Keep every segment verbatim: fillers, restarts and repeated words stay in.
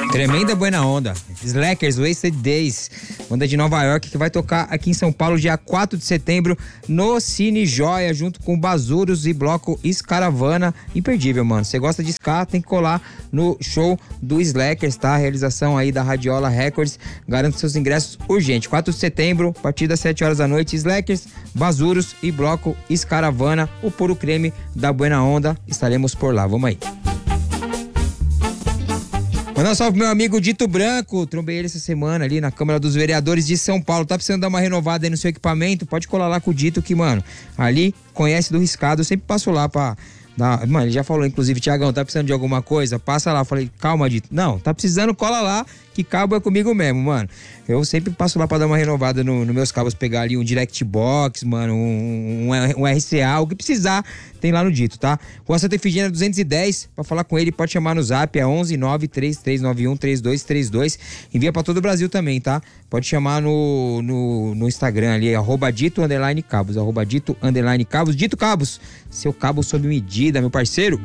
Tremenda buena onda. Slackers, Wasted Days, banda de Nova York que vai tocar aqui em São Paulo dia quatro de setembro no Cine Joia, junto com Bazuros e bloco Escaravana. Imperdível, mano. Você gosta de ska, tem que colar no show do Slackers, tá? Realização aí da Radiola Records. Garanta seus ingressos urgente. quatro de setembro, a partir das sete horas da noite, Slackers, Bazuros e bloco Escaravana, o puro creme da buena onda. Estaremos por lá. Vamos aí. Mandar um salve pro meu amigo Dito Branco, trombei ele essa semana ali na Câmara dos Vereadores de São Paulo. Tá precisando dar uma renovada aí no seu equipamento? Pode colar lá com o Dito que, mano, ali conhece do riscado. Eu sempre passo lá pra dar... Mano, ele já falou, inclusive, Tiagão, tá precisando de alguma coisa? Passa lá. Eu falei, calma, Dito. Não, tá precisando, cola lá, que cabo é comigo mesmo, mano. Eu sempre passo lá pra dar uma renovada nos no meus cabos, pegar ali um Direct Box, mano, um, um, um R C A, o que precisar, tem lá no Dito, tá? Rua Santa Efigênia duzentos e dez, pra falar com ele, pode chamar no zap, é onze nove três três nove um três dois três dois, envia pra todo o Brasil também, tá? Pode chamar no, no, no Instagram ali, arroba Dito underline cabos, arroba Dito underline cabos, Dito Cabos, seu cabo sob medida, meu parceiro.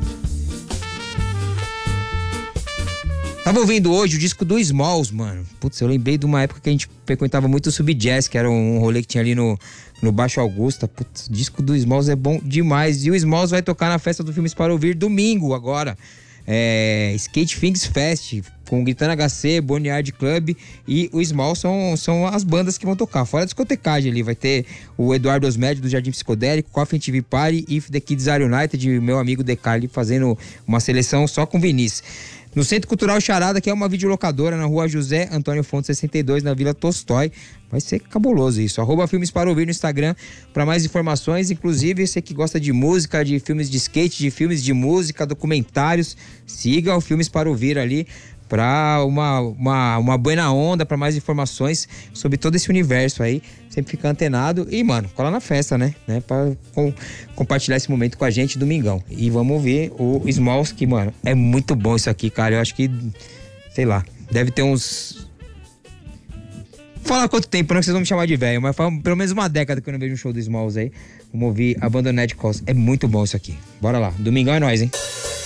Tava ouvindo hoje o disco do Smalls, mano. Putz, eu lembrei de uma época que a gente frequentava muito o Subjazz, que era um rolê que tinha ali no, no Baixo Augusta. Putz, o disco do Smalls é bom demais. E o Smalls vai tocar na festa do Filmes para Ouvir domingo agora. É, Skate Things Fest, com Gritando H C, Boneyard Club e o Smalls são, são as bandas que vão tocar. Fora a discotecagem ali, vai ter o Eduardo Osmédio do Jardim Psicodélico, Coffee T V Party e The Kids Are United, meu amigo Decali fazendo uma seleção só com Vinícius. No Centro Cultural Charada, que é uma videolocadora na Rua José Antônio Fontes sessenta e dois, na Vila Tolstói. Vai ser cabuloso isso. Arroba Filmes para Ouvir no Instagram para mais informações. Inclusive, você que gosta de música, de filmes de skate, de filmes de música, documentários, siga o Filmes para Ouvir ali para uma, uma, uma buena onda, para mais informações sobre todo esse universo aí. Sempre fica antenado e, mano, cola na festa, né? né? Pra com, compartilhar esse momento com a gente, domingão. E vamos ver o Smalls, que, mano, é muito bom isso aqui, cara. Eu acho que, sei lá, deve ter uns... Vou falar quanto tempo, não que vocês vão me chamar de velho, mas faz pelo menos uma década que eu não vejo um show do Smalls aí. Vamos ouvir Abandoned Cause. É muito bom isso aqui. Bora lá. Domingão é nóis, hein?